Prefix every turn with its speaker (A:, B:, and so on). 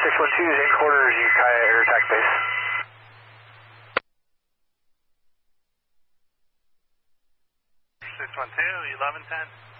A: 612 is 8 quarters, Ukiah Air Attack Base.
B: 612, 1110.